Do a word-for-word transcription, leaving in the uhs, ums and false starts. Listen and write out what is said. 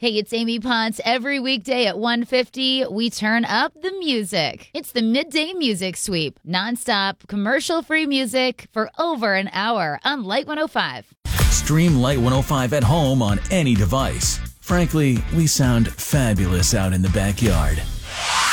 Hey, it's Amy Ponce. Every weekday at one fifty, we turn up the music. It's the Midday Music Sweep. Nonstop, commercial-free music for over an hour on Light one oh five. Stream Light one oh five at home on any device. Frankly, we sound fabulous out in the backyard.